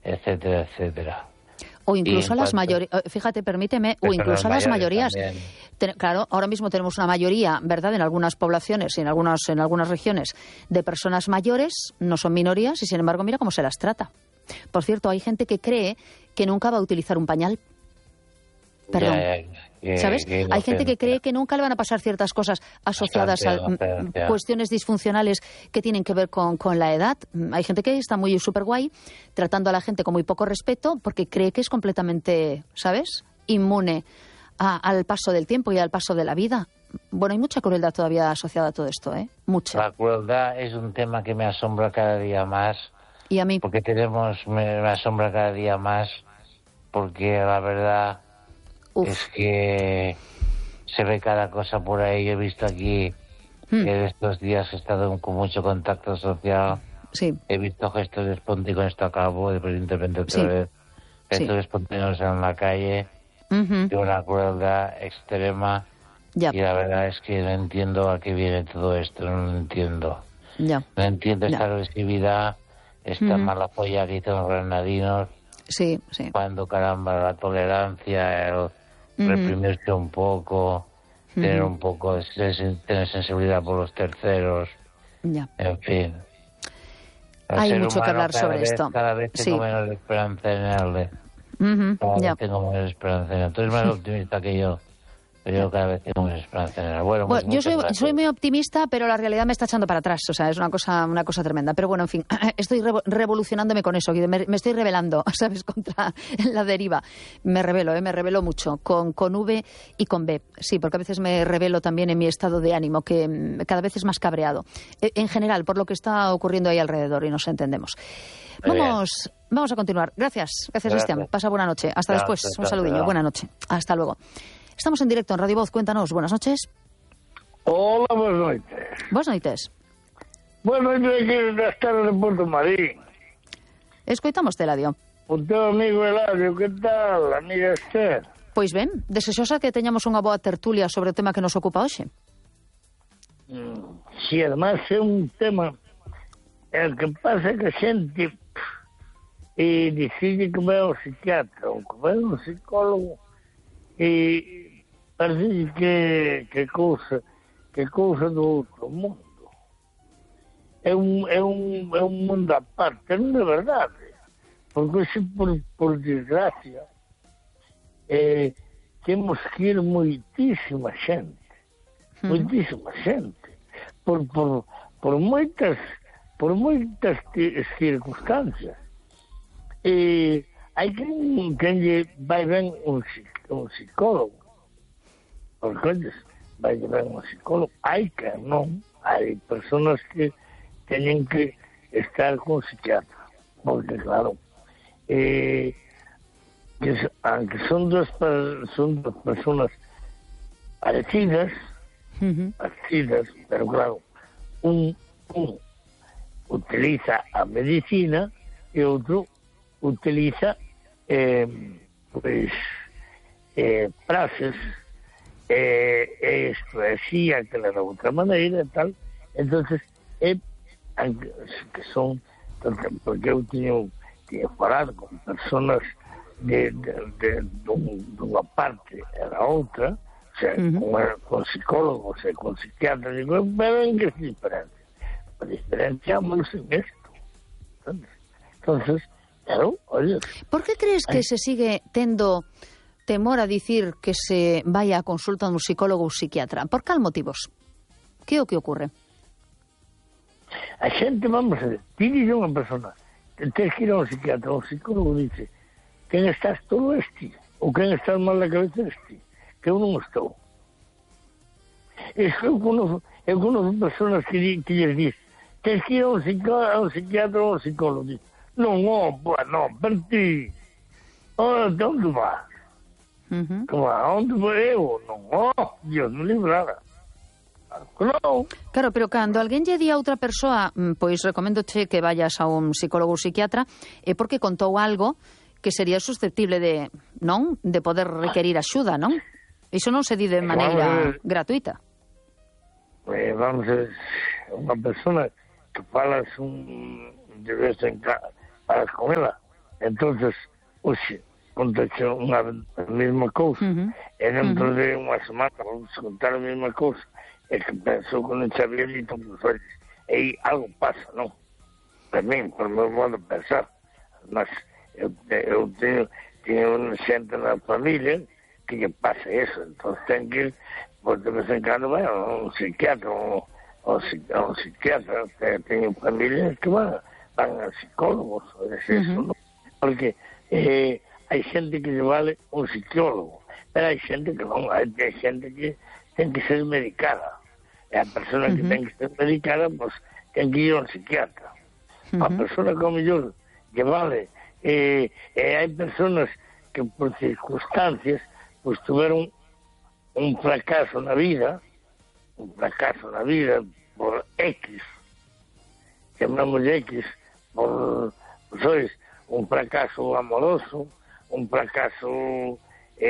etcétera, etcétera. O incluso a las mayorías, fíjate, permíteme, o incluso a las mayorías. Claro, ahora mismo tenemos una mayoría, ¿verdad?, en algunas poblaciones y en algunas regiones de personas mayores, no son minorías, y sin embargo, mira cómo se las trata. Por cierto, hay gente que cree que nunca va a utilizar un pañal. Perdón. ¿Sabes? Hay gente que cree que nunca le van a pasar ciertas cosas asociadas a cuestiones disfuncionales que tienen que ver con la edad. Hay gente que está muy súper guay tratando a la gente con muy poco respeto porque cree que es completamente, ¿sabes?, inmune al paso del tiempo y al paso de la vida. Bueno, hay mucha crueldad todavía asociada a todo esto, ¿eh? Mucha. La crueldad es un tema que me asombra cada día más. Y a mí. Porque me asombra cada día más porque la verdad... Es que se ve cada cosa por ahí. Yo he visto aquí que estos días he estado con mucho contacto social. Sí. He visto gestos espontáneos, con esto acabo, evidentemente otra vez. Gestos espontáneos en la calle, de una crueldad extrema. Ya. Y la verdad es que no entiendo a qué viene todo esto, no lo entiendo. Ya. No entiendo esta agresividad, esta mala folla que hicieron los granadinos. Sí, sí. Cuando, caramba, la tolerancia, reprimirse un poco, tener un poco, tener sensibilidad por los terceros, en fin. Hay mucho que hablar sobre esto. Cada vez tengo menos esperanza en él. Cada vez tengo menos esperanza en él. Tú eres más optimista que yo. Pero yo cada vez tengo menos esperanza en él. Bueno, yo soy muy optimista, pero la realidad me está echando para atrás. O sea, es una cosa tremenda. Pero bueno, en fin, estoy revolucionándome con eso. Me estoy rebelando, ¿sabes?, contra la deriva. Me rebelo mucho, con V y con B. Sí, porque a veces me rebelo también en mi estado de ánimo, que cada vez es más cabreado. En general, por lo que está ocurriendo ahí alrededor, y nos entendemos. Vamos a continuar. Gracias, Cristian. Pasa buena noche. Hasta después. Un saludillo. Buena noche. Hasta luego. Estamos en directo en Radio Voz. Cuéntanos. Buenas noches. Hola, buenas noches. Buenas noches. Buenas noches aquí da Estrada de Porto Marín. Escoitamos Eladio. O teu amigo Eladio, que tal, amiga Esther? Pois ben, deseosa que teñamos unha boa tertulia sobre o tema que nos ocupa hoxe. Si, además é un tema el que pasa que a xente decide que vai ao psiquiatra ou que vai ao psicólogo e parece que cousa do outro mundo. É un mundo à parte, non é verdade. Porque se por desgracia temos que ir moitísima xente. Moitísima xente. Por moitas circunstancias. E hai quen lle vai ben un psicólogo. Porque, olles, vai ben un psicólogo. Hai que non. Hai personas que teñen que estar con psiquiatra. Porque, claro, aunque son dos personas parecidas, pero claro, un utiliza a medicina e outro utiliza frases isto é así, aquela de outra maneira e tal. Entonces que son, porque eu tiña falado con personas de unha parte e da outra, o sea, con psicólogos e con psiquiatras, digo, pero en que se diferencia? A diferenciámonos en esto. Entonces, claro, oye... Por que crees que se sigue tendo temor a dicir que se vaya a consulta dun psicólogo ou psiquiatra? Por cal motivos? Que é o que ocorre? A xente, vamos a ver, ti dice unha persona, tens que ir a un psiquiatra, un psicólogo dice, quen estás todo este, ou quen estás mal na cabeza este, que eu non estou. Eu conozco personas que lles dice, tens que ir a un psiquiatra ou un psicólogo, dice, non, non, per ti, onde vas? Onde vou eu? Non, Dios me librara. Claro, pero cando alguén lle di a outra persoa, pois recoméndoche que vayas a un psicólogo ou psiquiatra, é porque contou algo que sería susceptible de, non? De poder requerir axuda, non? Iso non se di de maneira gratuita. Vamos a ver, unha persona que falas de vez en cando, falas con ela, entonces, oxe, contaxe a mesma cousa, e dentro de unha semana vamos contar a mesma cousa, e que pensou que non sabía dito, pues, oye, e algo pasa, non? Para mí, por meu modo de pensar. Mas eu teño unha xente na familia que lle pasa eso, entón ten que ir, pues, de vez en cando vai a un psiquiatra, a un psiquiatra, teño familias que van a psicólogos, eso, ¿no? Porque hai xente que lle vale un psicólogo, pero hai xente que non, hai xente que ten que ser medicada, e a persona que ten que ser medicada, pues, ten que ir a un psiquiatra. A persona que ao mellor lle vale, hai personas que por circunstancias pues tuveron un fracaso na vida por X, chamamos de X, por, sois, un fracaso amoroso, un fracaso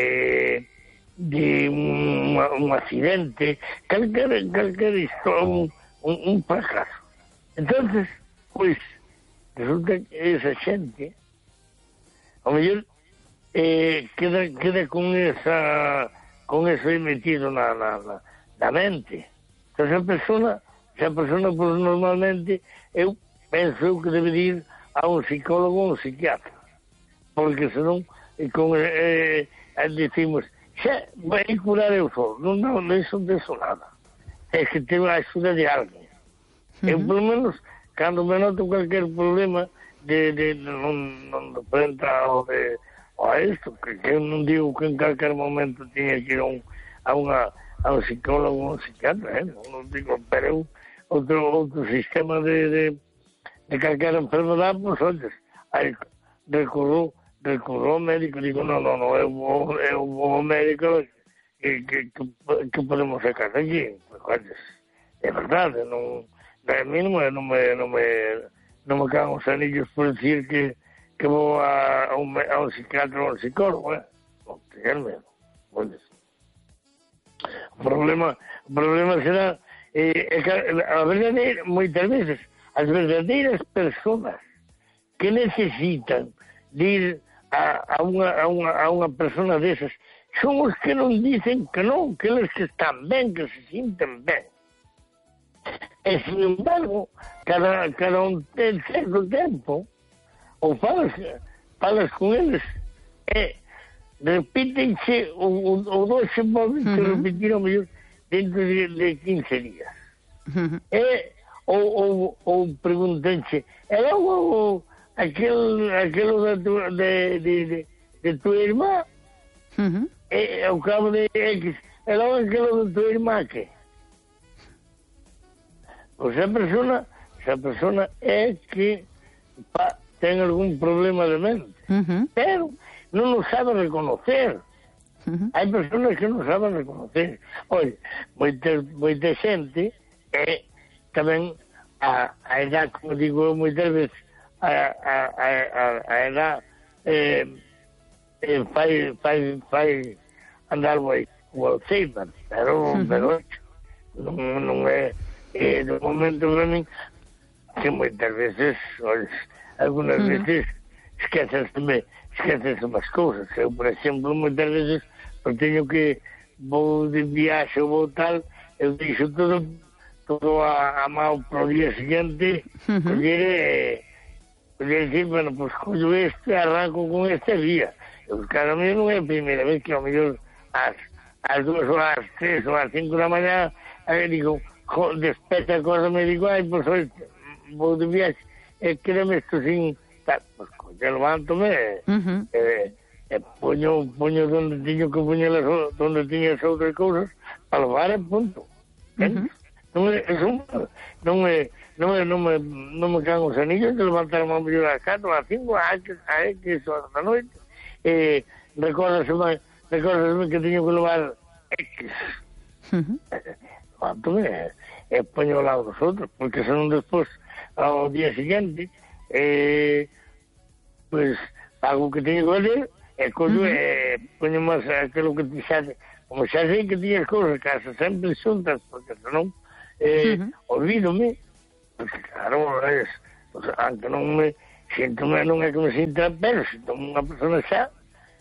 de un accidente, calquer historia, un fracaso. Entonces, pues, resulta que esa xente, ao mellor, queda con eso aí metido na mente. Entón, esa persona, pues, normalmente, eu penso que debe ir a un psicólogo ou un psiquiatra, porque senón, decimos, xa, vai curar eu só. Non, eso nada. É que tengo a axuda de alguén. Eu, polo menos, cando me noto cualquier problema non de frente a isto, que eu non digo que en calquer momento tiña que ir a un psicólogo ou un psiquiatra, non digo, pero outro sistema de calquer enfermedade, pois, olles, recorro ao médico, digo, non, eu vou ao médico, que podemos sacar daqui, olles, é verdade, non, a mí non me caen os anillos por decir que vou a un psiquiatra ou a un psicólogo, non teñerme, olles. O problema será a verdadeira, moitas veces, as verdadeiras persoas que necesitan de ir a unha persona desas son os que non dicen que non, que eles que están ben, que se sinten ben. E, sin embargo, cada un certo tempo, ou falas con eles, repítense o 12 modos que repetiron mellor dentro de 15 días. Ou preguntense, e logo aquilo de tu irmá, e ao cabo de X, e logo aquilo de tu irmá, que? Pois esa persona é que ten algún problema de mente, pero non o sabe reconocer. Hai personas que non saben reconocer. Oye, moita xente tamén a edad, como digo moitas veces, a edad fai andar o Alzheimer, pero non é de momento para min que moitas veces, algunas veces esqueces as cousas. Eu, por exemplo, moitas veces teño que vou de viaxe ou vou tal, eu deixo todo a mão para o día seguinte, poder decir, bueno, pues collo este, arranco con este día. Eu, cada mío non é a primeira vez que ao mellor ás 2 ou ás 3 ou ás 5 da mañá, digo, despeta a cosa, me digo, ai, pues hoy vou de viaxe, quédame isto sin tal, pues coño, levántome, poño donde tiño que poñelas, donde tiña as outras cousas, para levar, punto. Non me caen os anillos de levantarme a mellor ás 4, ás 5, a X horas da noite, recordaseme que teño que levar X. Levántome, poño ao lado dos outros, porque senón despois, ao día seguinte, pues, hago o que teño que fazer, e collo, poño máis aquilo que como xa sei que tiñas cousas casa sempre xuntas, porque senón olvídome, porque claro, aunque non me síntome non é que me sinta, pero sinto-me unha persona xa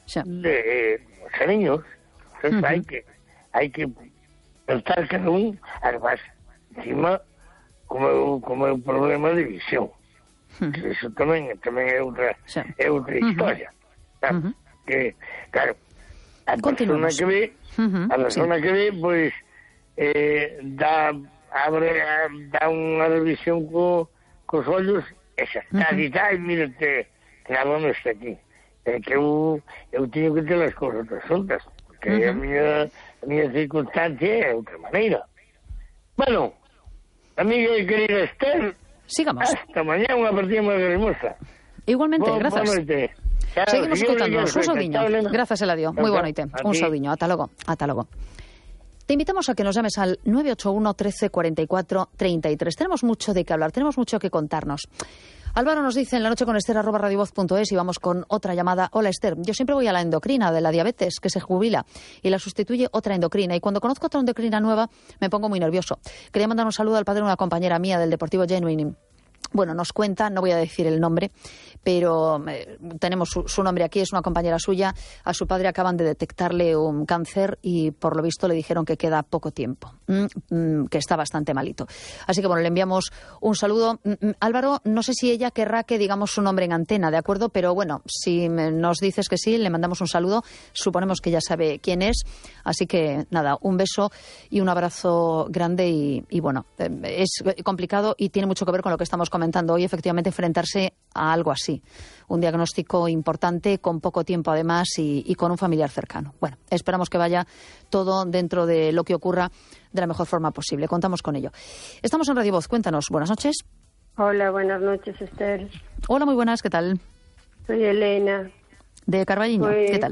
de cariños. Entonces hai que tratar cada un, además, encima, como é un problema de visión. Eso tamén é outra historia. Que, claro, a persona que ve, pois, dá unha revisión cos ollos, e xa está, e mírate, claro, está aquí. É que eu teño que ter as cousas resueltas, porque a miña circunstancia é outra maneira. Bueno, amiga e querida Esther, sigamos. Hasta mañá, unha partida moi hermosa. Igualmente, gracias. Boa noite. Seguimos escoitándonos. Un saudiño. Gracias, Eladio. Moi boa noite. Un saudiño. Ata logo. Te invitamos a que nos llames al 981 13 44 33. Tenemos mucho de qué hablar, tenemos mucho que contarnos. Álvaro nos dice en la noche con Esther@radiovoz.es y vamos con otra llamada. Hola, Esther. Yo siempre voy a la endocrina de la diabetes, que se jubila, y la sustituye otra endocrina. Y cuando conozco otra endocrina nueva, me pongo muy nervioso. Quería mandar un saludo al padre de una compañera mía del Deportivo Genuine. Bueno, nos cuenta, no voy a decir el nombre, pero tenemos su nombre aquí, es una compañera suya. A su padre acaban de detectarle un cáncer y por lo visto le dijeron que queda poco tiempo, que está bastante malito. Así que bueno, le enviamos un saludo. Álvaro, no sé si ella querrá que digamos su nombre en antena, ¿de acuerdo? Pero bueno, si nos dices que sí, le mandamos un saludo. Suponemos que ya sabe quién es. Así que nada, un beso y un abrazo grande y bueno, es complicado y tiene mucho que ver con lo que estamos comentando hoy, efectivamente, enfrentarse a algo así. Un diagnóstico importante, con poco tiempo además y con un familiar cercano. Bueno, esperamos que vaya todo dentro de lo que ocurra de la mejor forma posible. Contamos con ello. Estamos en Radio Voz. Cuéntanos. Buenas noches. Hola, buenas noches, Esther. Hola, muy buenas. ¿Qué tal? Soy Elena. De Carballiño. Pues, ¿qué tal?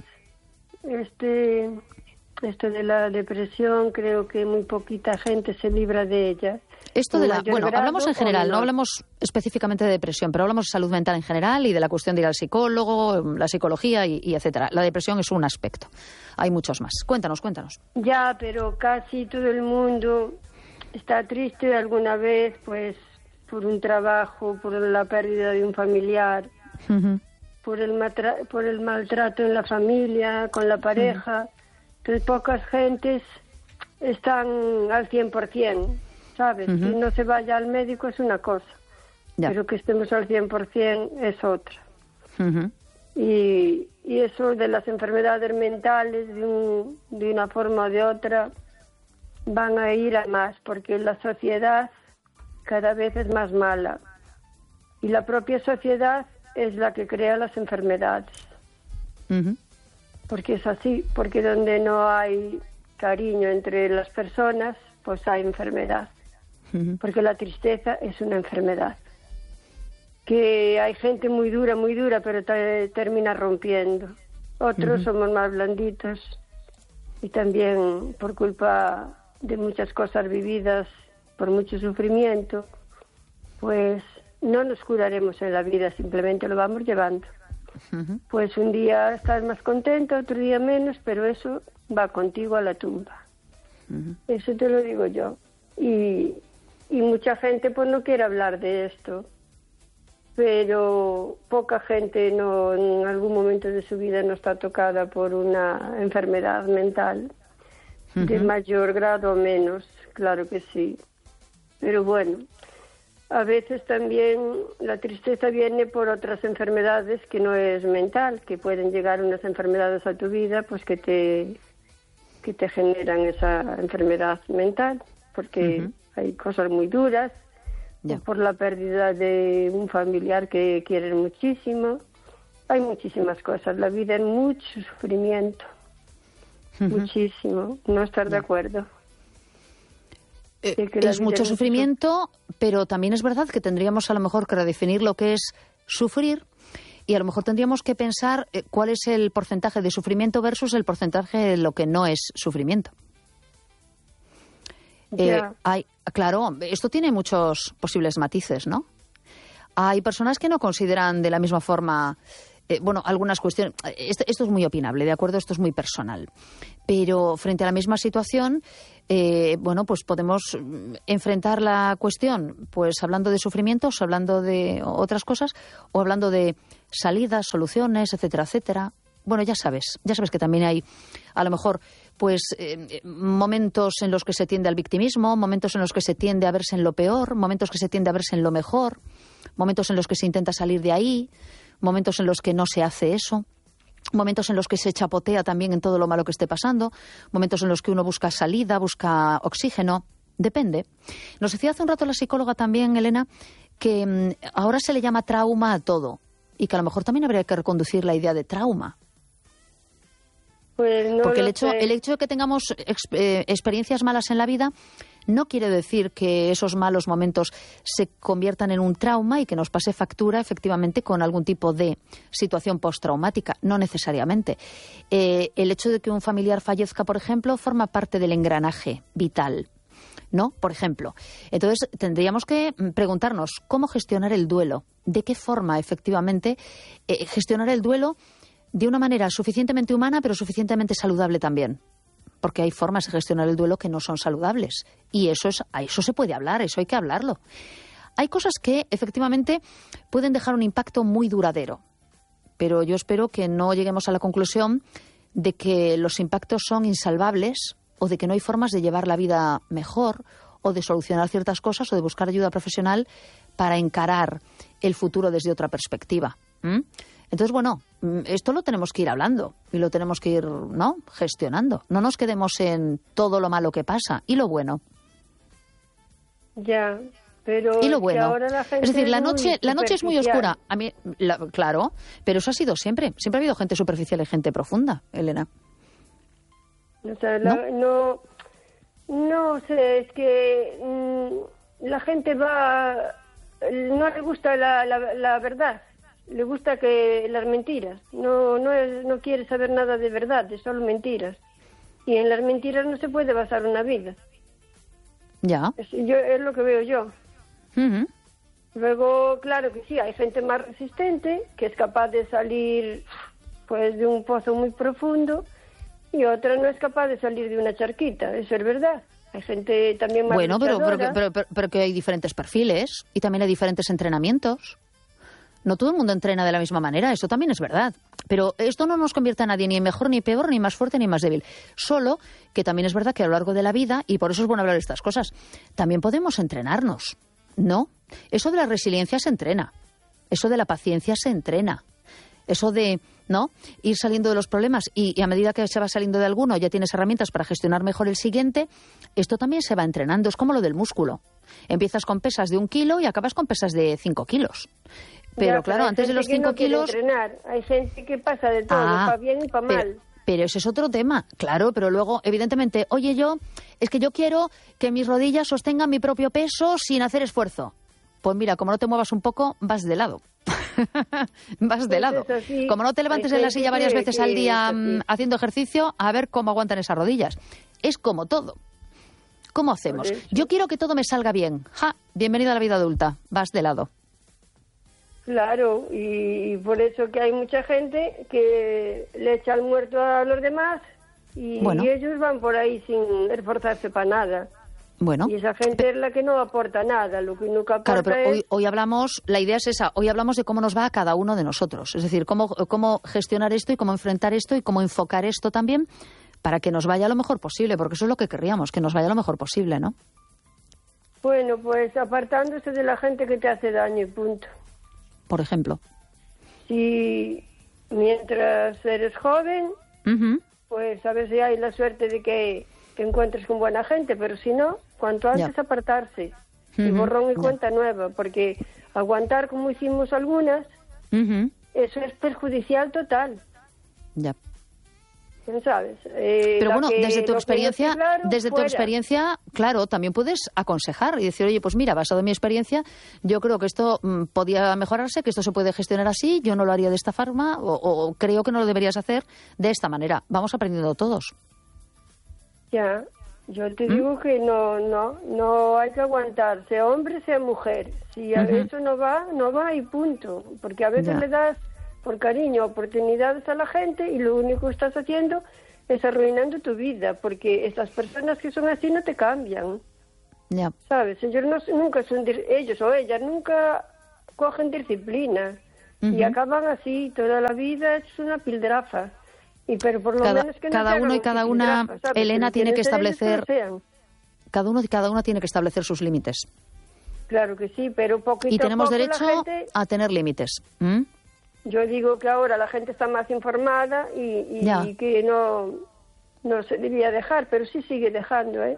Esto de la depresión, creo que muy poquita gente se libra de ella. Esto de bueno, hablamos en general, no hablamos específicamente de depresión, pero hablamos de salud mental en general y de la cuestión de ir al psicólogo, la psicología y etcétera. La depresión es un aspecto. Hay muchos más. Cuéntanos. Ya, pero casi todo el mundo está triste alguna vez, pues, por un trabajo, por la pérdida de un familiar, por el maltrato en la familia, con la pareja. Entonces, pocas gentes están al 100%. ¿Sabes? Que no se vaya al médico es una cosa, pero que estemos al 100% es otra. Y eso de las enfermedades mentales, de una forma o de otra, van a ir a más, porque la sociedad cada vez es más mala. Y la propia sociedad es la que crea las enfermedades. Porque es así, porque donde no hay cariño entre las personas, pues hay enfermedad. Porque la tristeza es una enfermedad. Que hay gente muy dura, pero termina rompiendo. Otros somos más blanditos y también por culpa de muchas cosas vividas, por mucho sufrimiento, pues no nos curaremos en la vida, simplemente lo vamos llevando. Pues un día estás más contento, otro día menos, pero eso va contigo a la tumba. Eso te lo digo yo. Y mucha gente pues no quiere hablar de esto, pero poca gente en algún momento de su vida no está tocada por una enfermedad mental de mayor grado o menos, claro que sí. Pero bueno, a veces también la tristeza viene por otras enfermedades que no es mental, que pueden llegar unas enfermedades a tu vida pues que te generan esa enfermedad mental, porque hay cosas muy duras, por la pérdida de un familiar que quieren muchísimo. Hay muchísimas cosas. La vida es mucho sufrimiento. Muchísimo. No estar de acuerdo. Es mucho sufrimiento, pero también es verdad que tendríamos a lo mejor que redefinir lo que es sufrir y a lo mejor tendríamos que pensar cuál es el porcentaje de sufrimiento versus el porcentaje de lo que no es sufrimiento. Claro, esto tiene muchos posibles matices, ¿no? Hay personas que no consideran de la misma forma algunas cuestiones. Esto es muy opinable, ¿de acuerdo? Esto es muy personal. Pero frente a la misma situación, pues podemos enfrentar la cuestión, pues hablando de sufrimientos, hablando de otras cosas, o hablando de salidas, soluciones, etcétera, etcétera. Bueno, ya sabes que también hay, a lo mejor, pues momentos en los que se tiende al victimismo, momentos en los que se tiende a verse en lo peor, momentos que se tiende a verse en lo mejor, momentos en los que se intenta salir de ahí, momentos en los que no se hace eso, momentos en los que se chapotea también en todo lo malo que esté pasando, momentos en los que uno busca salida, busca oxígeno, depende. Nos decía hace un rato la psicóloga también, Elena, que ahora se le llama trauma a todo y que a lo mejor también habría que reconducir la idea de trauma. Pues no, porque el hecho de que tengamos experiencias malas en la vida no quiere decir que esos malos momentos se conviertan en un trauma y que nos pase factura efectivamente con algún tipo de situación postraumática. No necesariamente. El hecho de que un familiar fallezca, por ejemplo, forma parte del engranaje vital, ¿no? Por ejemplo. Entonces, tendríamos que preguntarnos cómo gestionar el duelo. ¿De qué forma, efectivamente, gestionar el duelo de una manera suficientemente humana, pero suficientemente saludable también? Porque hay formas de gestionar el duelo que no son saludables. Y a eso se puede hablar, eso hay que hablarlo. Hay cosas que, efectivamente, pueden dejar un impacto muy duradero. Pero yo espero que no lleguemos a la conclusión de que los impactos son insalvables o de que no hay formas de llevar la vida mejor o de solucionar ciertas cosas o de buscar ayuda profesional para encarar el futuro desde otra perspectiva. Entonces, bueno, esto lo tenemos que ir hablando y lo tenemos que ir, ¿no?, gestionando. No nos quedemos en todo lo malo que pasa y lo bueno. Ya, pero y lo bueno. Ahora la gente es decir, la noche es muy oscura. A mí, claro, pero eso ha sido siempre. Siempre ha habido gente superficial y gente profunda, Elena. O sea, no sé, es que la gente no le gusta la verdad. Le gusta que las mentiras. No quiere saber nada de verdad, es solo mentiras. Y en las mentiras no se puede basar una vida. Ya. Es lo que veo yo. Uh-huh. Luego, claro que sí, hay gente más resistente que es capaz de salir pues de un pozo muy profundo y otra no es capaz de salir de una charquita. Eso es verdad. Hay gente también más Bueno, pero que hay diferentes perfiles y también hay diferentes entrenamientos. No todo el mundo entrena de la misma manera, eso también es verdad. Pero esto no nos convierte a nadie ni en mejor, ni peor, ni más fuerte, ni más débil. Solo que también es verdad que a lo largo de la vida, y por eso es bueno hablar de estas cosas, también podemos entrenarnos, ¿no? Eso de la resiliencia se entrena. Eso de la paciencia se entrena. Eso de, ¿no?, ir saliendo de los problemas y a medida que se va saliendo de alguno ya tienes herramientas para gestionar mejor el siguiente, esto también se va entrenando. Es como lo del músculo. Empiezas con pesas de 1 kilo y acabas con pesas de 5 kilos. Pero claro, antes de los 5 kilos... Entrenar. Hay gente que pasa de todo, para bien y para mal. Pero ese es otro tema, claro, pero luego, evidentemente, es que yo quiero que mis rodillas sostengan mi propio peso sin hacer esfuerzo. Pues mira, como no te muevas un poco, vas de lado. Vas de lado. Sí. Como no te levantes en la silla varias veces al día haciendo ejercicio, a ver cómo aguantan esas rodillas. Es como todo. ¿Cómo hacemos? Yo quiero que todo me salga bien. Bienvenido a la vida adulta. Vas de lado. Claro, y por eso que hay mucha gente que le echa el muerto a los demás y ellos van por ahí sin esforzarse para nada. Bueno, y esa gente es la que no aporta nada, lo que nunca aporta. Claro, pero hoy hablamos, la idea es esa, hoy hablamos de cómo nos va a cada uno de nosotros, es decir, cómo gestionar esto y cómo enfrentar esto y cómo enfocar esto también para que nos vaya lo mejor posible, porque eso es lo que querríamos, que nos vaya lo mejor posible, ¿no? Bueno, pues apartándose de la gente que te hace daño y punto. Por ejemplo. Si mientras eres joven, pues a ver si hay la suerte de que te encuentres con buena gente, pero si no, cuanto antes apartarse y borrón y cuenta nueva, porque aguantar como hicimos algunas, eso es perjudicial total. Ya. ¿Sabes? Pero bueno, desde tu experiencia, claro, también puedes aconsejar y decir, oye, pues mira, basado en mi experiencia, yo creo que esto podía mejorarse, que esto se puede gestionar así, yo no lo haría de esta forma o creo que no lo deberías hacer de esta manera. Vamos aprendiendo todos. Ya, yo te digo que no hay que aguantar, sea hombre, sea mujer. Si a eso no va y punto. Porque a veces le das por cariño, oportunidades a la gente y lo único que estás haciendo es arruinando tu vida, porque estas personas que son así no te cambian. Ya. ¿Sabes? Ellos o ellas nunca cogen disciplina y acaban así, toda la vida es una pildrafa. Pero por lo menos que no cada uno y cada una, Elena, tiene que establecer... Cada uno y cada una tiene que establecer sus límites. Claro que sí, pero poquito y tenemos a poco derecho a tener límites. Yo digo que ahora la gente está más informada y que no se debía dejar, pero sí sigue dejando, ¿eh?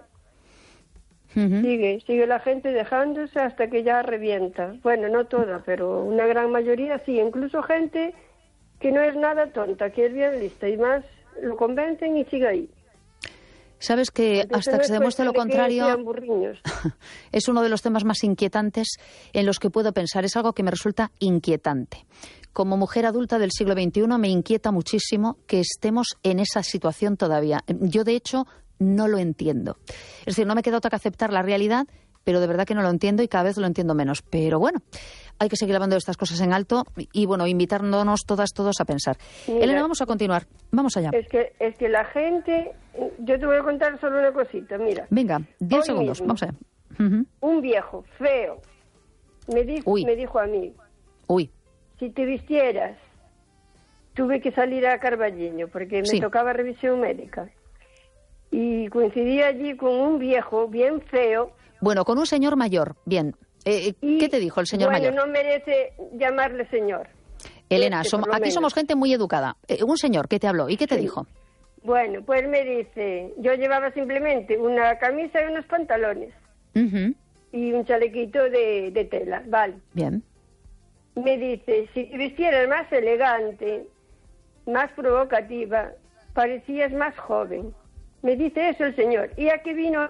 Sigue la gente dejándose hasta que ya revienta. Bueno, no toda, pero una gran mayoría sí, incluso gente que no es nada tonta, que es bien lista y más lo convencen y sigue ahí. Sabes que Entonces, hasta que se demuestre lo contrario es uno de los temas más inquietantes en los que puedo pensar. Es algo que me resulta inquietante. Como mujer adulta del siglo XXI me inquieta muchísimo que estemos en esa situación todavía. Yo, de hecho, no lo entiendo. Es decir, no me queda otra que aceptar la realidad, pero de verdad que no lo entiendo y cada vez lo entiendo menos. Pero bueno, hay que seguir hablando de estas cosas en alto y bueno, invitándonos todos a pensar. Mira, Elena, vamos a continuar. Vamos allá. Es que la gente... Yo te voy a contar solo una cosita, mira. Venga, 10 segundos, vamos allá. Un viejo feo me dijo a mí, si te vistieras, tuve que salir a Carballiño porque me tocaba revisión médica. Y coincidí allí con un viejo bien feo. Bueno, con un señor mayor, bien. ¿Qué te dijo el señor mayor? Bueno, no merece llamarle señor. Elena, aquí somos gente muy educada. Un señor, ¿qué te habló? ¿Y qué te dijo? Bueno, pues me dice, yo llevaba simplemente una camisa y unos pantalones. Y un chalequito de tela, vale. Bien. Me dice, si te vistieras más elegante, más provocativa, parecías más joven. Me dice eso el señor. ¿Y a qué vino?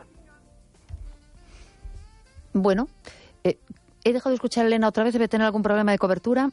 Bueno, he dejado de escuchar a Elena otra vez. ¿Debe tener algún problema de cobertura?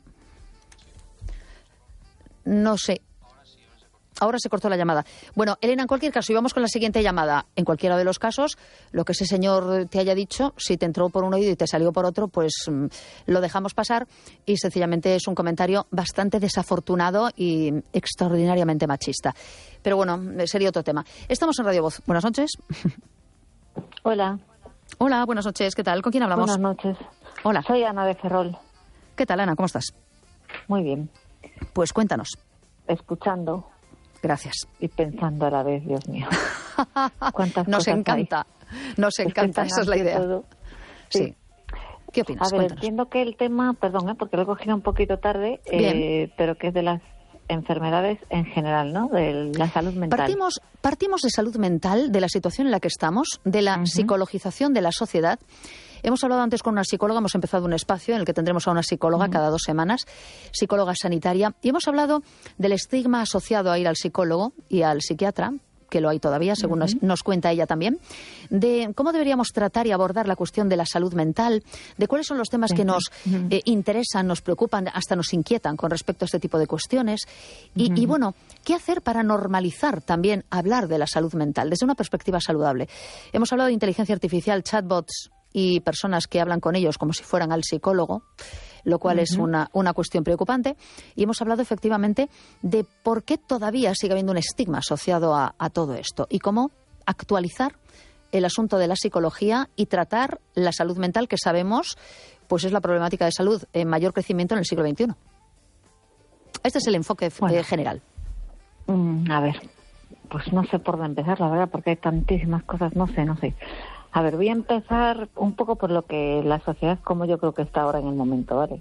No sé. Ahora se cortó la llamada. Bueno, Elena, en cualquier caso, y vamos con la siguiente llamada. En cualquiera de los casos, lo que ese señor te haya dicho, si te entró por un oído y te salió por otro, pues lo dejamos pasar. Y sencillamente es un comentario bastante desafortunado y extraordinariamente machista. Pero bueno, sería otro tema. Estamos en Radio Voz. Buenas noches. Hola. Hola, buenas noches. ¿Qué tal? ¿Con quién hablamos? Buenas noches. Hola. Soy Ana de Ferrol. ¿Qué tal, Ana? ¿Cómo estás? Muy bien. Pues cuéntanos. Escuchando. Gracias. Y pensando a la vez, Dios mío. ¿Cuántas nos cosas encanta. hay? Nos encanta, esa es la idea. Todo. Sí. ¿Qué opinas? A ver, Cuéntanos. entiendo que el tema, perdón, porque lo he cogido un poquito tarde, pero que es de las enfermedades en general, ¿no? De la salud mental. Partimos de salud mental, de la situación en la que estamos, de la psicologización de la sociedad. Hemos hablado antes con una psicóloga, hemos empezado un espacio en el que tendremos a una psicóloga cada 2 semanas, psicóloga sanitaria, y hemos hablado del estigma asociado a ir al psicólogo y al psiquiatra, que lo hay todavía, según nos cuenta ella también, de cómo deberíamos tratar y abordar la cuestión de la salud mental, de cuáles son los temas que nos interesan, nos preocupan, hasta nos inquietan con respecto a este tipo de cuestiones. Y bueno, ¿qué hacer para normalizar también hablar de la salud mental desde una perspectiva saludable? Hemos hablado de inteligencia artificial, chatbots y personas que hablan con ellos como si fueran al psicólogo, lo cual es una cuestión preocupante. Y hemos hablado efectivamente de por qué todavía sigue habiendo un estigma asociado a todo esto y cómo actualizar el asunto de la psicología y tratar la salud mental, que sabemos pues es la problemática de salud en mayor crecimiento en el siglo XXI. Este es el enfoque general. A ver, pues no sé por dónde empezar, la verdad, porque hay tantísimas cosas, no sé. A ver, voy a empezar un poco por lo que la sociedad, como yo creo que está ahora en el momento, ¿vale?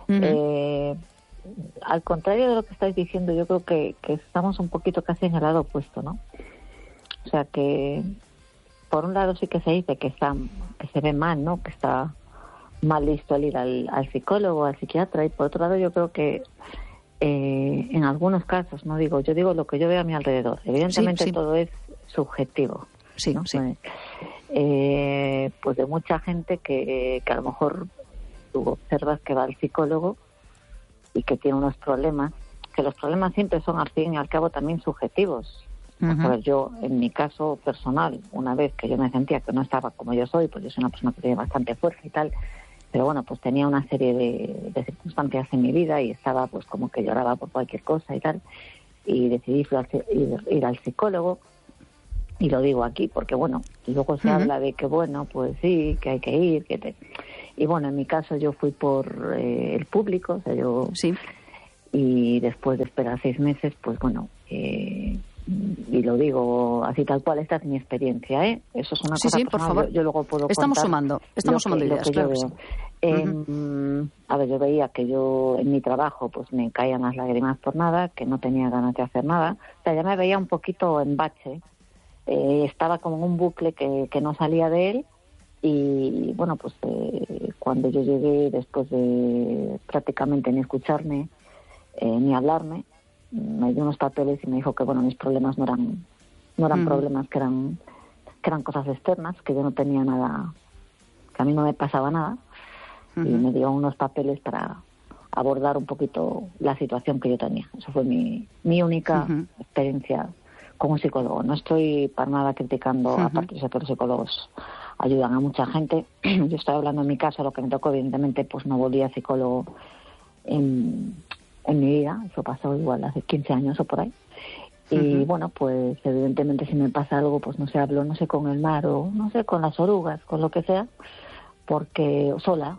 Al contrario de lo que estáis diciendo, yo creo que estamos un poquito casi en el lado opuesto, ¿no? O sea que, por un lado sí que se dice que se ve mal, ¿no? Que está mal visto el ir al psicólogo, al psiquiatra, y por otro lado yo creo que en algunos casos, yo digo lo que yo veo a mi alrededor. Evidentemente todo es subjetivo. Sí, ¿no? sí. Pues de mucha gente que a lo mejor tú observas que va al psicólogo y que tiene unos problemas, que los problemas siempre son al fin y al cabo también subjetivos. A ver, yo en mi caso personal, una vez que yo me sentía que no estaba como yo soy, pues yo soy una persona que tiene bastante fuerza y tal, pero bueno, pues tenía una serie de circunstancias en mi vida y estaba pues como que lloraba por cualquier cosa y tal, y decidí ir al psicólogo. Y lo digo aquí porque, bueno, luego se habla de que, bueno, pues sí, que hay que ir, y bueno, en mi caso yo fui por el público, o sea, yo... Sí. Y después de esperar 6 meses, pues bueno, y lo digo así tal cual, esta es mi experiencia, ¿eh? Eso es una cosa sí, por favor. Yo luego puedo estamos contar sumando ideas, claro que sí. A ver, yo veía que yo en mi trabajo pues me caían las lágrimas por nada, que no tenía ganas de hacer nada, o sea, ya me veía un poquito en bache, estaba como en un bucle que no salía de él. Y bueno, pues cuando yo llegué, después de prácticamente ni escucharme ni hablarme, me dio unos papeles y me dijo que bueno, mis problemas no eran problemas, que eran cosas externas, que yo no tenía nada, que a mí no me pasaba nada, y me dio unos papeles para abordar un poquito la situación que yo tenía. Eso fue mi única experiencia con un psicólogo. No estoy para nada criticando, aparte de que los psicólogos ayudan a mucha gente. Yo estoy hablando en mi caso, lo que me tocó, evidentemente, pues no volví a psicólogo en mi vida. Eso pasó igual hace 15 años o por ahí. Y bueno, pues evidentemente si me pasa algo, pues no sé, hablo, no sé, con el mar o no sé, con las orugas, con lo que sea, porque sola,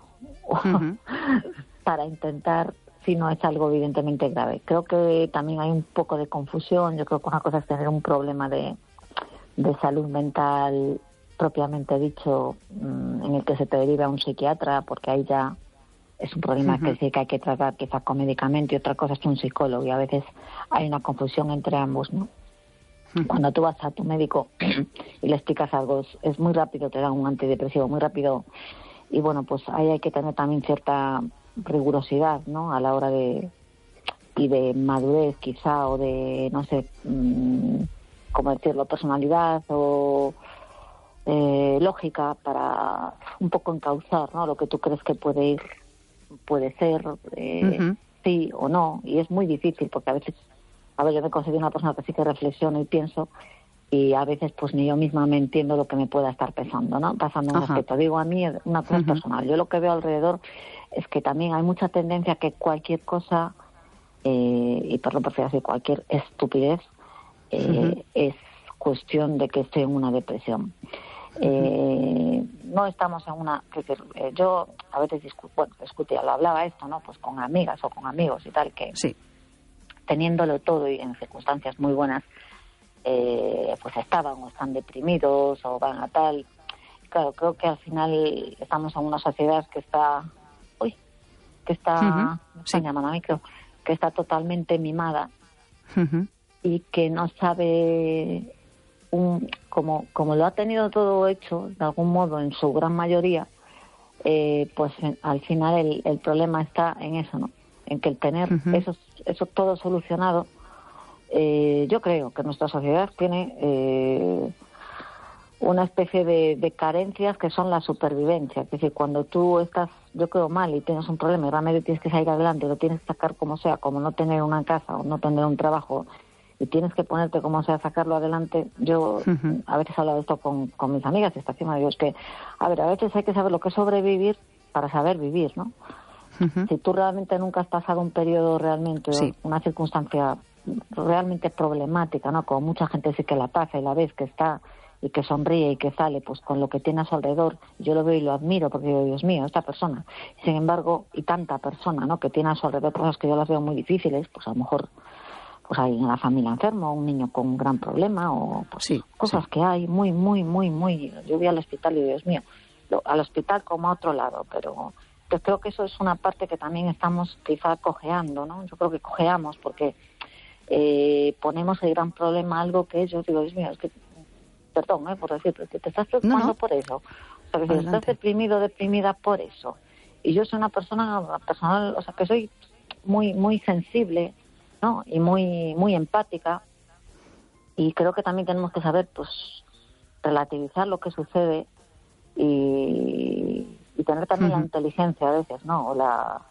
para intentar, si no es algo evidentemente grave. Creo que también hay un poco de confusión. Yo creo que una cosa es tener un problema de salud mental propiamente dicho, en el que se te deriva a un psiquiatra, porque ahí ya es un problema que sí que hay que tratar quizá con medicamento, y otra cosa es un psicólogo, y a veces hay una confusión entre ambos, ¿no? Cuando tú vas a tu médico y le explicas algo, es muy rápido, te dan un antidepresivo muy rápido, y bueno, pues ahí hay que tener también cierta rigurosidad, ¿no? A la hora de madurez quizá, o de, no sé, cómo decirlo, personalidad o lógica, para un poco encauzar, ¿no? Lo que tú crees que puede ser, sí o no, y es muy difícil porque a veces, yo me considero una persona que sí que reflexiono y pienso, y a veces pues ni yo misma me entiendo lo que me pueda estar pasando en un aspecto. Digo, a mí una cosa personal, yo lo que veo alrededor es que también hay mucha tendencia a que cualquier cosa, y perdón por decir cualquier estupidez, es cuestión de que estoy en una depresión. No estamos en una... yo a veces discutía, lo hablaba esto, ¿no? Pues con amigas o con amigos y tal, que teniéndolo todo y en circunstancias muy buenas, pues estaban o están deprimidos o van a tal. Claro, creo que al final estamos en una sociedad que está... están llamando a mí, creo, que está totalmente mimada y que no sabe... como lo ha tenido todo hecho, de algún modo, en su gran mayoría, pues al final el problema está en eso, ¿no? En que el tener eso todo solucionado, yo creo que nuestra sociedad tiene una especie de carencias que son la supervivencia. Es decir, cuando tú estás, yo creo, mal y tienes un problema y realmente tienes que salir adelante, lo tienes que sacar como sea, como no tener una casa o no tener un trabajo, y tienes que ponerte como sea a sacarlo adelante. Yo a veces hablo de esto con mis amigas, esta encima de Dios, que a veces hay que saber lo que es sobrevivir para saber vivir, ¿no? Si tú realmente nunca has pasado un periodo realmente, una circunstancia realmente problemática, ¿no? Como mucha gente sí que la pasa y la ves que está y que sonríe y que sale pues con lo que tiene a su alrededor, yo lo veo y lo admiro porque digo, Dios mío, esta persona. Sin embargo, y tanta persona, ¿no? Que tiene a su alrededor cosas que yo las veo muy difíciles, pues a lo mejor pues hay en la familia enfermo, un niño con un gran problema, o pues cosas que hay muy... Yo voy al hospital y Dios mío, al hospital como a otro lado, pero yo creo que eso es una parte que también estamos quizá cojeando, ¿no? Yo creo que cojeamos porque ponemos el gran problema a algo que yo digo, Dios mío, es que, perdón, por decir, pero que te estás preocupando por eso, o sea, que estás deprimido, deprimida por eso. Y yo soy una persona personal, o sea, que soy muy sensible, ¿no? Y muy empática, y creo que también tenemos que saber pues relativizar lo que sucede y tener también la inteligencia a veces, ¿no? O la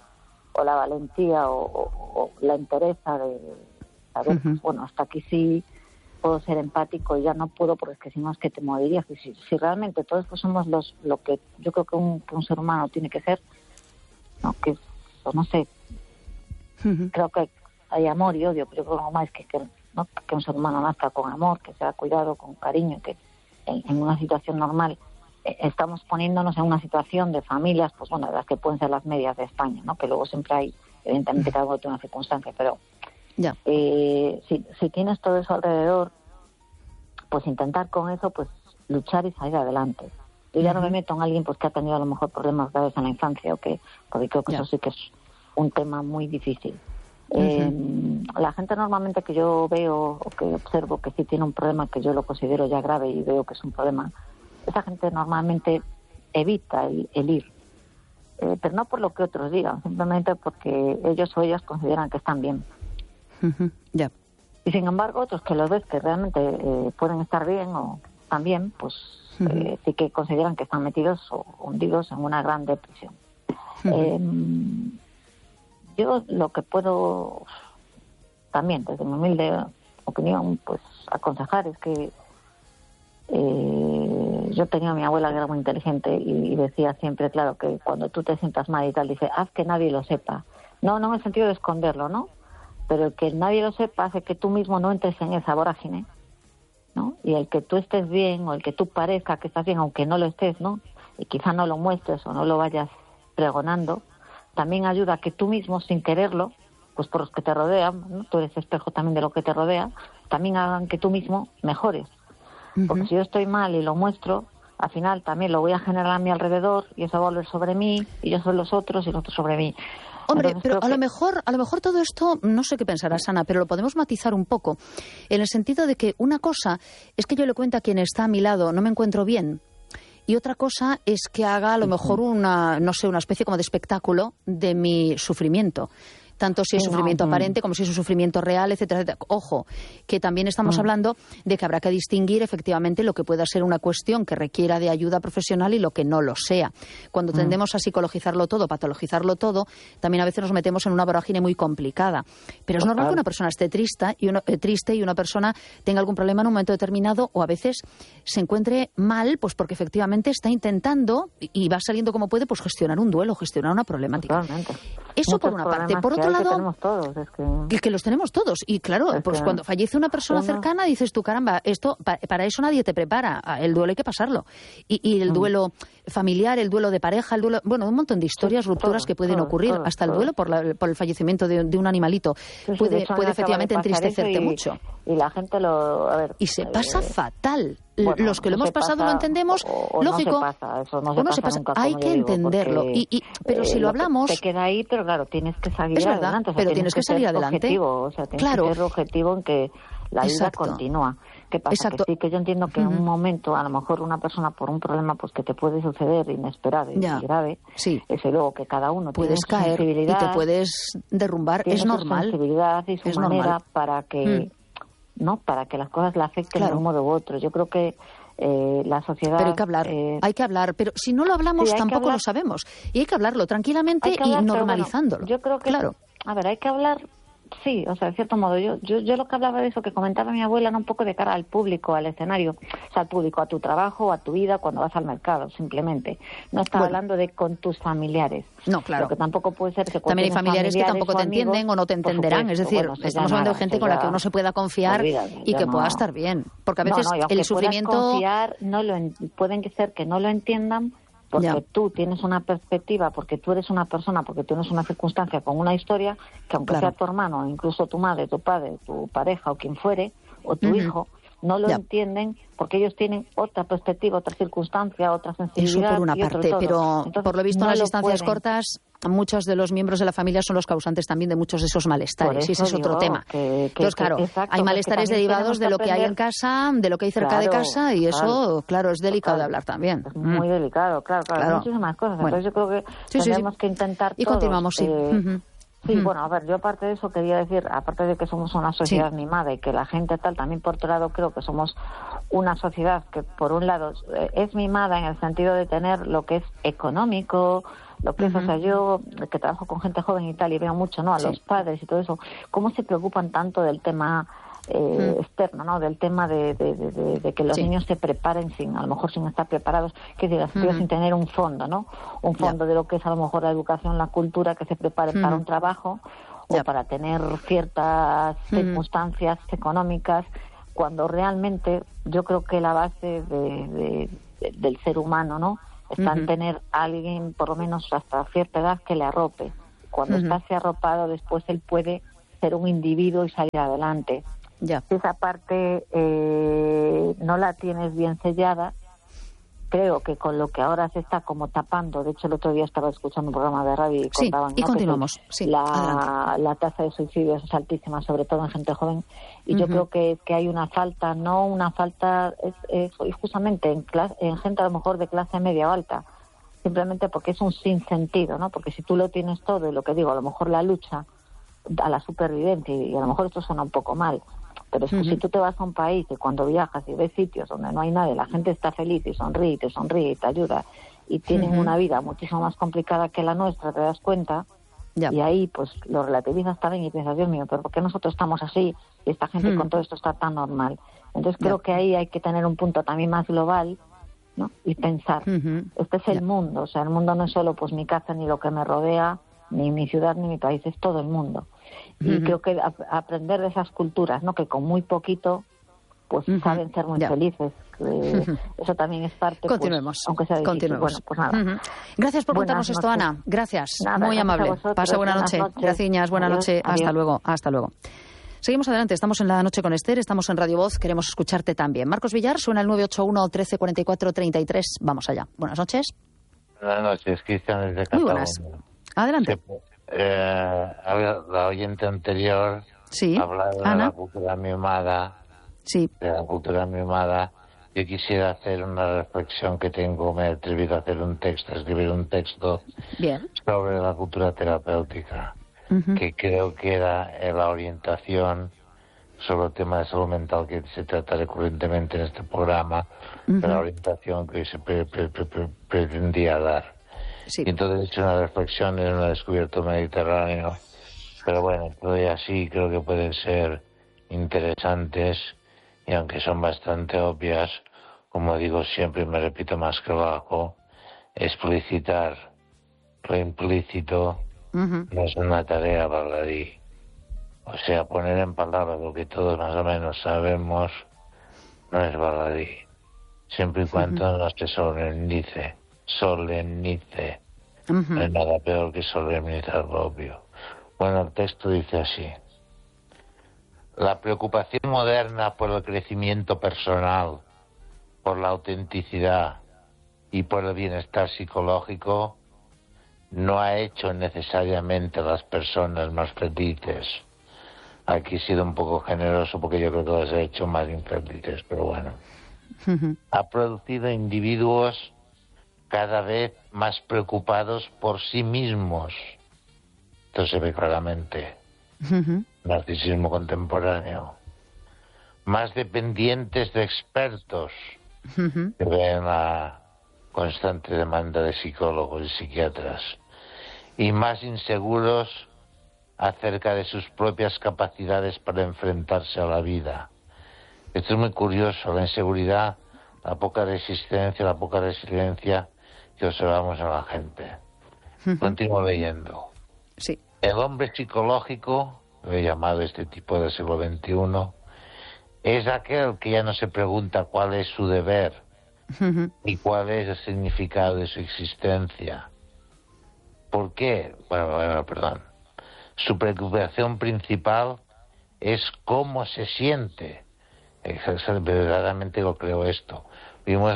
valentía o la entereza de saber, bueno, hasta aquí sí puedo ser empático y ya no puedo, porque es que si no es que te morirías. Si realmente todos pues somos lo que yo creo que un ser humano tiene que ser, ¿no? Que pues no sé, creo que hay amor y odio, pero yo creo que más ¿no? Que un ser humano nazca con amor, que sea cuidado, con cariño, que en una situación normal estamos poniéndonos en una situación de familias, pues bueno, las que pueden ser las medias de España, ¿no? Que luego siempre hay, evidentemente cada uno tiene una circunstancia, pero ya. Si tienes todo eso alrededor, pues intentar con eso, pues luchar y salir adelante. Yo ya no me meto en alguien pues que ha tenido a lo mejor problemas graves en la infancia, porque creo que eso sí que es un tema muy difícil. La gente normalmente que yo veo o que observo que sí tiene un problema que yo lo considero ya grave y veo que es un problema, esa gente normalmente evita el ir. Pero no por lo que otros digan, simplemente porque ellos o ellas consideran que están bien. Ya. Y sin embargo, otros que los ves que realmente pueden estar bien o están bien, pues sí que consideran que están metidos o hundidos en una gran depresión. Yo lo que puedo también, desde mi humilde opinión, pues aconsejar es que yo tenía a mi abuela que era muy inteligente y decía siempre, claro, que cuando tú te sientas mal y tal, dice, haz que nadie lo sepa. No en el sentido de esconderlo, ¿no? Pero el que nadie lo sepa hace que tú mismo no entres en esa vorágine, ¿no? Y el que tú estés bien o el que tú parezca que estás bien, aunque no lo estés, ¿no? Y quizá no lo muestres o no lo vayas pregonando, también ayuda a que tú mismo, sin quererlo, pues por los que te rodean, ¿no? Tú eres espejo también de lo que te rodea, también hagan que tú mismo mejores. Porque si yo estoy mal y lo muestro, al final también lo voy a generar a mi alrededor y eso va a volver sobre mí y yo sobre los otros y los otros sobre mí. Hombre, entonces, pero a lo mejor todo esto, no sé qué pensarás, Ana, pero lo podemos matizar un poco, en el sentido de que una cosa es que yo le cuento a quien está a mi lado, no me encuentro bien, y otra cosa es que haga a lo mejor una especie como de espectáculo de mi sufrimiento. Tanto si es sufrimiento aparente como si es un sufrimiento real, etcétera, etcétera. Ojo, que también estamos hablando de que habrá que distinguir efectivamente lo que pueda ser una cuestión que requiera de ayuda profesional y lo que no lo sea. Cuando tendemos a psicologizarlo todo, patologizarlo todo, también a veces nos metemos en una vorágine muy complicada. Pero es normal que una persona esté triste y una persona tenga algún problema en un momento determinado o a veces se encuentre mal, pues porque efectivamente está intentando y va saliendo como puede, pues gestionar un duelo, gestionar una problemática. Totalmente. Eso por una parte. Por otro lado, todos, que los tenemos todos. Y claro, pues cuando fallece una persona cercana dices tú, caramba, esto para eso nadie te prepara. El duelo hay que pasarlo. Y el duelo familiar, el duelo de pareja, el duelo, bueno, un montón de historias, rupturas que pueden ocurrir. Hasta el duelo por el fallecimiento de un animalito puede efectivamente entristecerte mucho. Y la gente y se pasa fatal. Bueno, los que lo hemos pasado lo entendemos, lógico. No se pasa. Hay que entenderlo. Pero si lo hablamos, te queda ahí, pero claro, tienes que salir adelante. Pero tienes que salir adelante. Objetivo, tienes que ser objetivo en que la vida continúa. ¿Qué pasa? Que sí, que yo entiendo que en un momento, a lo mejor una persona por un problema pues que te puede suceder inesperado y grave, es luego que cada uno puedes tiene su caer sensibilidad, y te puedes derrumbar. Es normal. Su sensibilidad y su manera para que para que las cosas la afecten de un modo u otro. Yo creo que la sociedad... Pero hay que hablar, pero si no lo hablamos tampoco lo sabemos. Y hay que hablarlo tranquilamente y normalizándolo. Yo creo que... A ver, hay que hablar... Sí, o sea, de cierto modo, yo lo que hablaba de eso que comentaba mi abuela era un poco de cara al público, al escenario, o sea, al público, a tu trabajo, a tu vida, cuando vas al mercado, simplemente. No estaba hablando de con tus familiares. No, claro. Lo que tampoco puede ser que también hay familiares que tampoco te entienden o no te entenderán, es decir, estamos hablando de gente con la que uno se pueda confiar y que pueda estar bien, porque a veces el sufrimiento... Confiar, pueden ser que no lo entiendan, porque tú tienes una perspectiva, porque tú eres una persona, porque tú tienes una circunstancia con una historia que aunque sea tu hermano, incluso tu madre, tu padre, tu pareja o quien fuere, o tu hijo, no lo entienden porque ellos tienen otra perspectiva, otra circunstancia, otra sensibilidad. Eso por una parte, pero entonces, por lo visto en las distancias cortas, muchos de los miembros de la familia son los causantes también de muchos de esos malestares, y ese es otro tema. Entonces, claro, hay malestares derivados de lo que hay en casa, de lo que hay cerca de casa, y eso, claro, es delicado de hablar también. Es muy delicado, claro. Hay muchísimas cosas. Bueno. Entonces yo creo que tenemos que intentar y todos, continuamos, Sí, bueno, a ver, yo aparte de eso quería decir, aparte de que somos una sociedad mimada y que la gente tal, también por otro lado creo que somos una sociedad que por un lado es mimada en el sentido de tener lo que es económico, lo que es, o sea, yo que trabajo con gente joven y tal y veo mucho, ¿no? A los padres y todo eso, cómo se preocupan tanto del tema externo, ¿no? Del tema de que los niños se preparen a lo mejor sin estar preparados, que sin tener un fondo, ¿no? Un fondo de lo que es a lo mejor la educación, la cultura, que se preparen para un trabajo o para tener ciertas circunstancias económicas, cuando realmente yo creo que la base del ser humano, ¿no? Está en tener a alguien, por lo menos hasta cierta edad, que le arrope. Cuando está así arropado, después él puede ser un individuo y salir adelante. Si esa parte no la tienes bien sellada, creo que con lo que ahora se está como tapando, de hecho el otro día estaba escuchando un programa de radio y contaban, y continuamos. La tasa de suicidios es altísima, sobre todo en gente joven, y yo creo que hay una falta, es justamente en gente a lo mejor de clase media o alta, simplemente porque es un sinsentido, ¿no? Porque si tú lo tienes todo, y lo que digo, a lo mejor la lucha a la supervivencia, y a lo mejor esto suena un poco mal, pero es que si tú te vas a un país y cuando viajas y ves sitios donde no hay nadie, la gente está feliz y sonríe y te ayuda, y tienen una vida muchísimo más complicada que la nuestra, te das cuenta, y ahí pues lo relativizas también y piensas, Dios mío, pero ¿por qué nosotros estamos así y esta gente con todo esto está tan normal? Entonces creo que ahí hay que tener un punto también más global, ¿no? Y pensar, este es el mundo, o sea, el mundo no es solo pues mi casa ni lo que me rodea, ni mi ciudad ni mi país, es todo el mundo. Y creo que aprender de esas culturas, ¿no? Que con muy poquito pues saben ser muy felices. Eso también es parte. Continuemos. Pues, aunque sea difícil. Continuemos. Bueno, pues nada. Gracias por contarnos esto, Ana. Gracias. Nada, muy amable. Pasa buena noche. Gracias. Buena noche. Adiós. Hasta luego. Hasta luego. Seguimos adelante. Estamos en La Noche con Esther. Estamos en Radio Voz. Queremos escucharte también. Marcos Villar, suena el 981 13 44 33. Vamos allá. Buenas noches. Buenas noches, Cristian, desde Cataluña. Muy buenas. Adelante. La oyente anterior ha hablado de la cultura mimada. De la cultura mimada. Yo quisiera hacer una reflexión que tengo, me he atrevido a escribir un texto sobre la cultura terapéutica, que creo que era la orientación sobre el tema de salud mental que se trata recurrentemente en este programa, de la orientación que se pretendía dar. Y entonces he hecho una reflexión en un descubierto mediterráneo, pero bueno, todavía sí creo que pueden ser interesantes, y aunque son bastante obvias, como digo siempre y me repito más que lo hago, explicitar lo implícito no es una tarea baladí. O sea, poner en palabras lo que todos más o menos sabemos no es baladí, siempre y cuando no se solemnice. No hay nada peor que solemnizar lo obvio. Bueno, el texto dice así: la preocupación moderna por el crecimiento personal, por la autenticidad y por el bienestar psicológico no ha hecho necesariamente a las personas más felices. Aquí he sido un poco generoso porque yo creo que las he hecho más infelices, pero bueno. Ha producido individuos cada vez más preocupados por sí mismos. Esto se ve claramente. Narcisismo contemporáneo. Más dependientes de expertos, que ven la constante demanda de psicólogos y psiquiatras, y más inseguros acerca de sus propias capacidades para enfrentarse a la vida. Esto es muy curioso, la inseguridad, la poca resistencia, la poca resiliencia que observamos en la gente. Continúo leyendo. El hombre psicológico, lo he llamado este tipo del siglo XXI, es aquel que ya no se pregunta cuál es su deber ni cuál es el significado de su existencia. ¿Por qué? Perdón. Su preocupación principal es cómo se siente. Verdaderamente lo creo esto. Vivimos en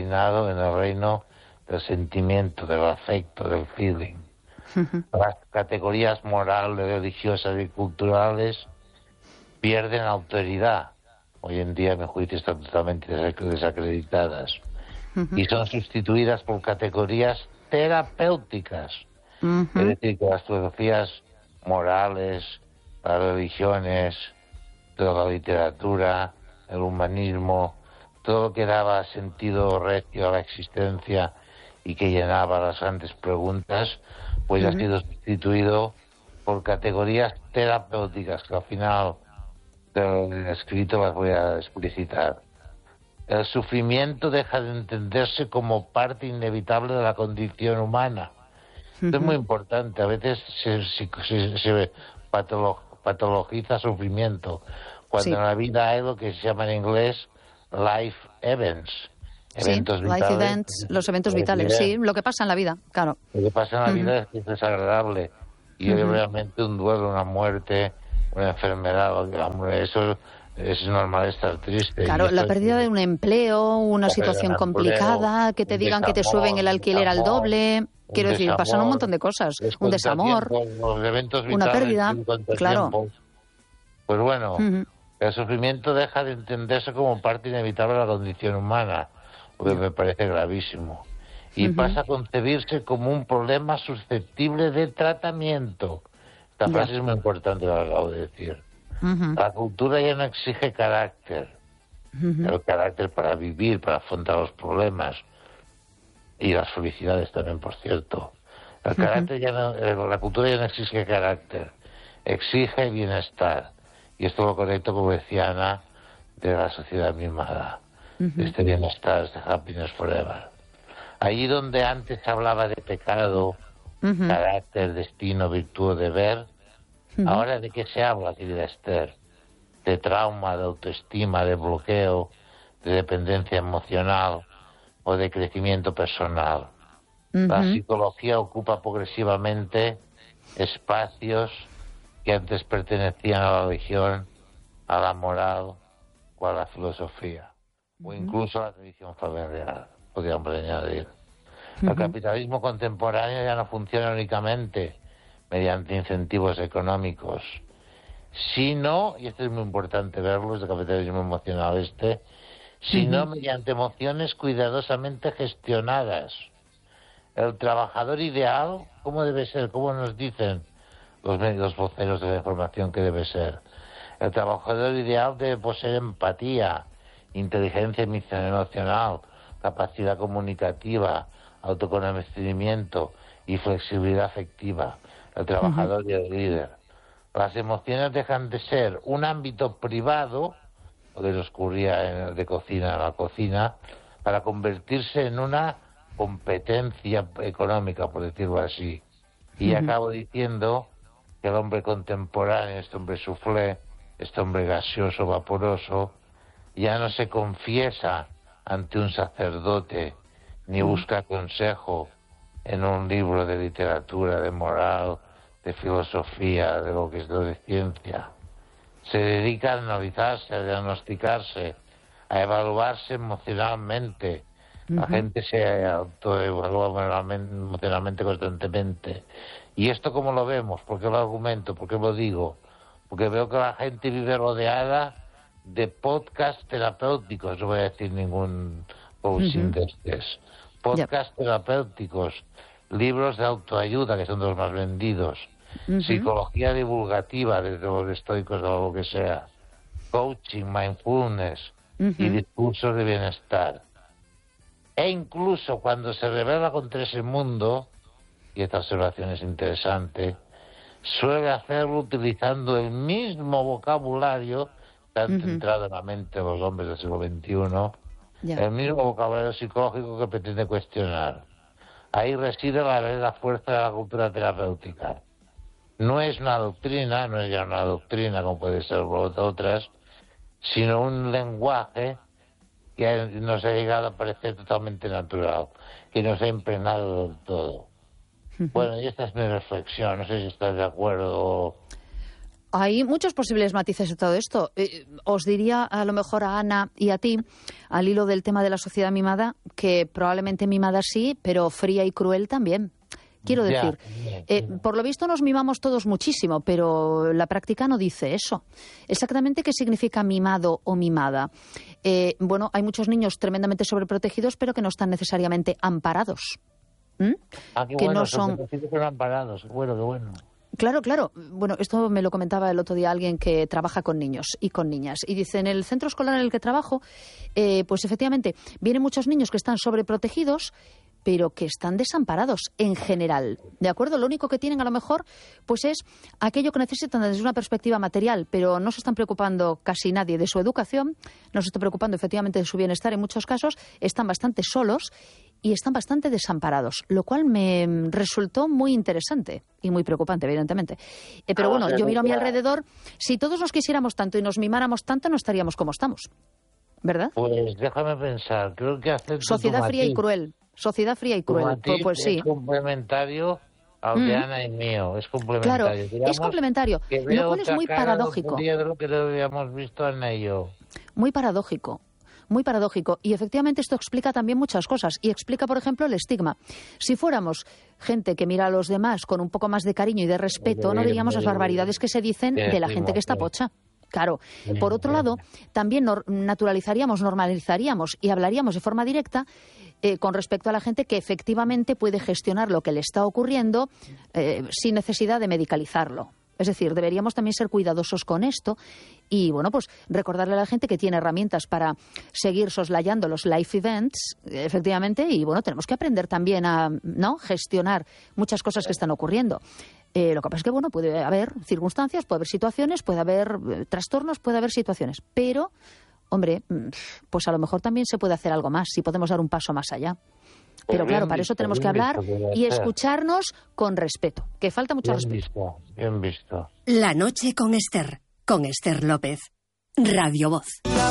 el reino del sentimiento, del afecto, del feeling. Las categorías morales, religiosas y culturales pierden autoridad. Hoy en día, a mi juicio, están totalmente desacreditadas. Y son sustituidas por categorías terapéuticas. Es decir, que las filosofías morales, las religiones, toda la literatura, el humanismo, todo lo que daba sentido recio a la existencia y que llenaba las grandes preguntas, pues ha sido sustituido por categorías terapéuticas que al final escrito las voy a explicitar. El sufrimiento deja de entenderse como parte inevitable de la condición humana. Esto es muy importante. A veces se patologiza sufrimiento, cuando en la vida hay lo que se llama en inglés life events. Eventos vitales, life events, los eventos vitales, sí, lo que pasa en la vida, claro. Lo que pasa en la vida es que es desagradable. Y realmente un duelo, una muerte, una enfermedad, eso es normal estar triste. Claro, la pérdida de un empleo, una situación complicada, que te digan que te suben el alquiler al doble. Quiero decir, pasan un montón de cosas. Un desamor, una pérdida, claro. Pues bueno, el sufrimiento deja de entenderse como parte inevitable de la condición humana, lo que me parece gravísimo. Y pasa a concebirse como un problema susceptible de tratamiento. Esta frase es muy importante, lo que acabo de decir. La cultura ya no exige carácter, el carácter para vivir, para afrontar los problemas y las felicidades también, por cierto. El carácter la cultura ya no exige carácter, exige bienestar. Y esto es lo correcto, como decía Ana, de la sociedad mimada, de este bienestar, este happiness forever. Allí donde antes hablaba de pecado, carácter, destino, virtud, deber, ahora ¿de qué se habla, querida Esther? De trauma, de autoestima, de bloqueo, de dependencia emocional o de crecimiento personal. La psicología ocupa progresivamente espacios que antes pertenecían a la religión, a la moral o a la filosofía, o incluso a la tradición familiar, podríamos añadir. El capitalismo contemporáneo ya no funciona únicamente mediante incentivos económicos, sino, y esto es muy importante verlo, es el capitalismo emocional sino mediante emociones cuidadosamente gestionadas. El trabajador ideal, ¿cómo debe ser? ¿Cómo nos dicen los medios voceros de la información que debe ser? El trabajador ideal debe poseer empatía, inteligencia emocional, capacidad comunicativa, autoconocimiento y flexibilidad afectiva. El trabajador y el líder. Las emociones dejan de ser un ámbito privado, lo que nos ocurría de cocina a la cocina, para convertirse en una competencia económica, por decirlo así. Y acabo diciendo que el hombre contemporáneo, este hombre soufflé, este hombre gaseoso, vaporoso, ya no se confiesa ante un sacerdote, ni busca consejo en un libro de literatura, de moral, de filosofía, de lo que es de ciencia. Se dedica a analizarse, a diagnosticarse, a evaluarse emocionalmente. La gente se autoevalúa emocionalmente constantemente. ¿Y esto cómo lo vemos? ¿Por qué lo argumento? ¿Por qué lo digo? Porque veo que la gente vive rodeada de podcasts terapéuticos, no voy a decir ningún coaching de estos. Podcasts terapéuticos, libros de autoayuda, que son de los más vendidos, psicología divulgativa, desde los estoicos o lo que sea, coaching, mindfulness y discursos de bienestar. E incluso cuando se revela contra ese mundo, y esta observación es interesante, suele hacerlo utilizando el mismo vocabulario tan centrado en la mente de los hombres del siglo XXI, el mismo vocabulario psicológico que pretende cuestionar. Ahí reside la verdadera fuerza de la cultura terapéutica. No es una doctrina, no es ya una doctrina como puede ser otras, sino un lenguaje que nos ha llegado a parecer totalmente natural, que nos ha impregnado del todo. Bueno, y esta es mi reflexión, no sé si estás de acuerdo. Hay muchos posibles matices de todo esto. Os diría a lo mejor a Ana y a ti, al hilo del tema de la sociedad mimada, que probablemente mimada sí, pero fría y cruel también. Quiero decir, por lo visto nos mimamos todos muchísimo, pero la práctica no dice eso. Exactamente qué significa mimado o mimada. Bueno, hay muchos niños tremendamente sobreprotegidos, pero que no están necesariamente amparados. Qué que bueno, no son amparados. Bueno, qué bueno. Claro. Bueno, esto me lo comentaba el otro día alguien que trabaja con niños y con niñas. Y dice, en el centro escolar en el que trabajo, pues efectivamente, vienen muchos niños que están sobreprotegidos, pero que están desamparados en general, ¿de acuerdo? Lo único que tienen a lo mejor pues es aquello que necesitan desde una perspectiva material, pero no se están preocupando casi nadie de su educación, no se está preocupando efectivamente de su bienestar en muchos casos, están bastante solos y están bastante desamparados, lo cual me resultó muy interesante y muy preocupante, evidentemente. Pero bueno, yo miro a mi alrededor, si todos nos quisiéramos tanto y nos mimáramos tanto, no estaríamos como estamos, ¿verdad? Pues déjame pensar, creo que hacer sociedad fría y cruel. Sociedad fría y cruel, pues sí. Es complementario al de Ana y mío, es complementario. Claro, digamos, es complementario, lo cual es muy paradójico. De lo que lo habíamos visto Ana y yo. Muy paradójico. Muy paradójico. Y efectivamente esto explica también muchas cosas. Y explica, por ejemplo, el estigma. Si fuéramos gente que mira a los demás con un poco más de cariño y de respeto, no diríamos las barbaridades que se dicen de la gente que está pocha. Claro. Por otro lado, también naturalizaríamos, normalizaríamos y hablaríamos de forma directa con respecto a la gente que efectivamente puede gestionar lo que le está ocurriendo sin necesidad de medicalizarlo. Es decir, deberíamos también ser cuidadosos con esto y, bueno, pues recordarle a la gente que tiene herramientas para seguir soslayando los life events, efectivamente, y, bueno, tenemos que aprender también a gestionar muchas cosas que están ocurriendo. Lo que pasa es que, bueno, puede haber circunstancias, puede haber situaciones, puede haber trastornos, puede haber situaciones, pero, hombre, pues a lo mejor también se puede hacer algo más, si podemos dar un paso más allá. Pero claro, para eso tenemos que hablar y escucharnos con respeto, que falta mucho respeto. Bien visto. La noche con Esther López. Radio Voz.